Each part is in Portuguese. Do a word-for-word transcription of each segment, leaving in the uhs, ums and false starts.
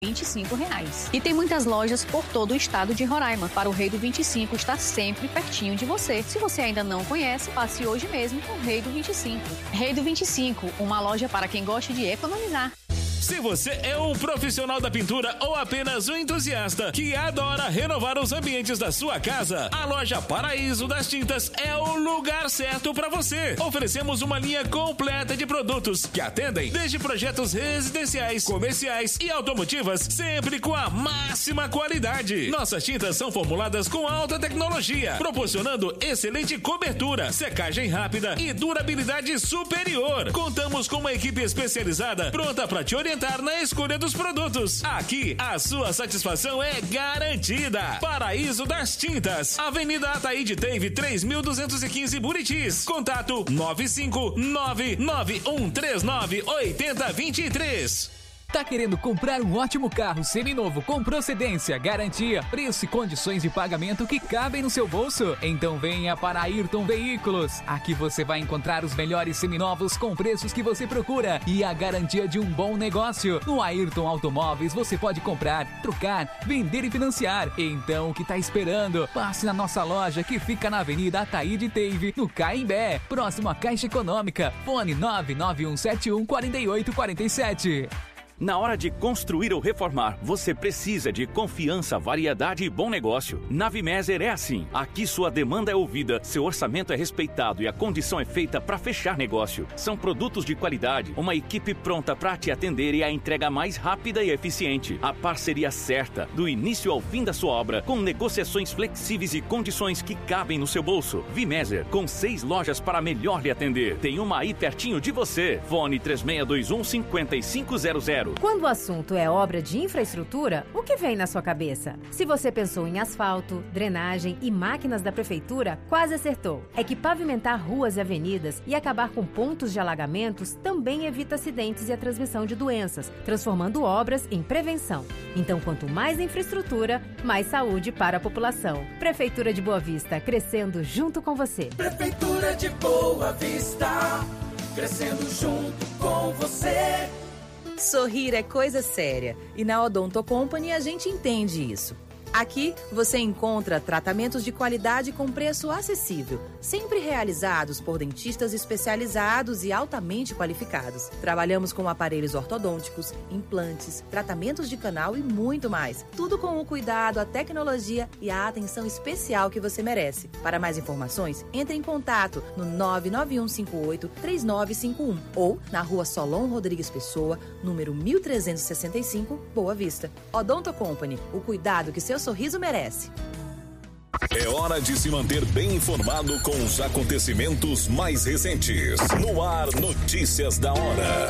vinte e cinco reais. E tem muitas lojas por todo o estado de Roraima. Para o Rei do vinte e cinco está sempre pertinho de você. Se você ainda não conhece, passe hoje mesmo com o Rei do vinte e cinco. Rei do vinte e cinco, uma loja para quem gosta de economizar. Se você é um profissional da pintura ou apenas um entusiasta que adora renovar os ambientes da sua casa, a loja Paraíso das Tintas é o lugar certo para você. Oferecemos uma linha completa de produtos que atendem desde projetos residenciais, comerciais e automotivas, sempre com a máxima qualidade. Nossas tintas são formuladas com alta tecnologia, proporcionando excelente cobertura, secagem rápida e durabilidade superior. Contamos com uma equipe especializada pronta para te orientar na escolha dos produtos. Aqui, a sua satisfação é garantida. Paraíso das Tintas, Avenida Ataíde Teve, três mil duzentos e quinze, Buritis. Contato nove cinco nove nove um três nove oito zero dois três. Tá querendo comprar um ótimo carro seminovo com procedência, garantia, preço e condições de pagamento que cabem no seu bolso? Então venha para Ayrton Veículos. Aqui você vai encontrar os melhores seminovos com preços que você procura e a garantia de um bom negócio. No Ayrton Automóveis você pode comprar, trocar, vender e financiar. Então o que tá esperando? Passe na nossa loja que fica na Avenida Ataíde Teve, no Caimbé, próximo à Caixa Econômica. Fone nove nove um sete um quatro oito quatro sete. Na hora de construir ou reformar, você precisa de confiança, variedade e bom negócio. Na Vimeser é assim. Aqui sua demanda é ouvida, seu orçamento é respeitado e a condição é feita para fechar negócio. São produtos de qualidade, uma equipe pronta para te atender e a entrega mais rápida e eficiente. A parceria certa, do início ao fim da sua obra, com negociações flexíveis e condições que cabem no seu bolso. Vimeser, com seis lojas para melhor lhe atender. Tem uma aí pertinho de você. Fone três seis dois um cinco cinco zero zero. Quando o assunto é obra de infraestrutura, o que vem na sua cabeça? Se você pensou em asfalto, drenagem e máquinas da prefeitura, quase acertou. É que pavimentar ruas e avenidas e acabar com pontos de alagamentos também evita acidentes e a transmissão de doenças, transformando obras em prevenção. Então, quanto mais infraestrutura, mais saúde para a população. Prefeitura de Boa Vista, crescendo junto com você. Prefeitura de Boa Vista, crescendo junto com você. Sorrir é coisa séria e na Odonto Company a gente entende isso. Aqui você encontra tratamentos de qualidade com preço acessível, sempre realizados por dentistas especializados e altamente qualificados. Trabalhamos com aparelhos ortodônticos, implantes, tratamentos de canal e muito mais. Tudo com o cuidado, a tecnologia e a atenção especial que você merece. Para mais informações, entre em contato no nove nove um cinco oito três nove cinco um ou na Rua Solon Rodrigues Pessoa, número mil trezentos e sessenta e cinco, Boa Vista. Odonto Company, o cuidado que seu sorriso merece. É hora de se manter bem informado com os acontecimentos mais recentes. No ar, notícias da hora.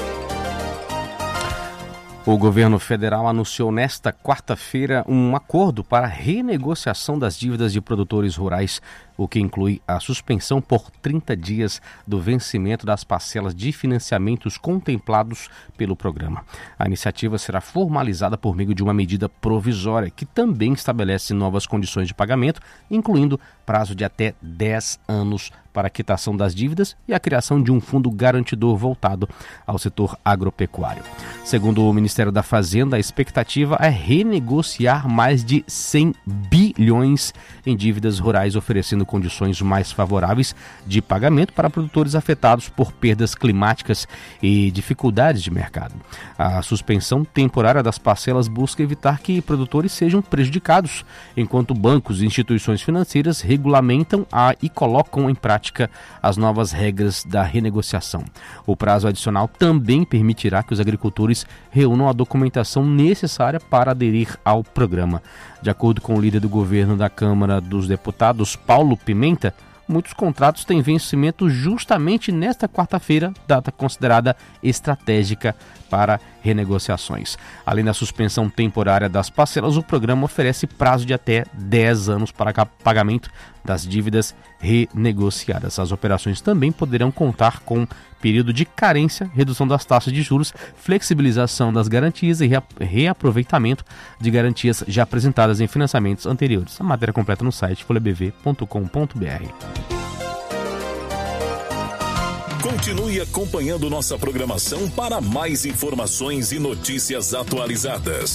O governo federal anunciou nesta quarta-feira um acordo para a renegociação das dívidas de produtores rurais, o que inclui a suspensão por trinta dias do vencimento das parcelas de financiamentos contemplados pelo programa. A iniciativa será formalizada por meio de uma medida provisória que também estabelece novas condições de pagamento, incluindo prazo de até dez anos para a quitação das dívidas e a criação de um fundo garantidor voltado ao setor agropecuário. Segundo o Ministério da Fazenda, a expectativa é renegociar mais de cem bilhões em dívidas rurais, oferecendo condições mais favoráveis de pagamento para produtores afetados por perdas climáticas e dificuldades de mercado. A suspensão temporária das parcelas busca evitar que produtores sejam prejudicados, enquanto bancos e instituições financeiras regulamentam a, e colocam em prática as novas regras da renegociação. O prazo adicional também permitirá que os agricultores reúnam a documentação necessária para aderir ao programa. De acordo com o líder do governo da Câmara dos Deputados, Paulo Pimenta, muitos contratos têm vencimento justamente nesta quarta-feira, data considerada estratégica para renegociações. Além da suspensão temporária das parcelas, o programa oferece prazo de até dez anos para pagamento das dívidas renegociadas. As operações também poderão contar com período de carência, redução das taxas de juros, flexibilização das garantias e reaproveitamento de garantias já apresentadas em financiamentos anteriores. A matéria completa no site folha b v ponto com ponto b r. Continue acompanhando nossa programação para mais informações e notícias atualizadas.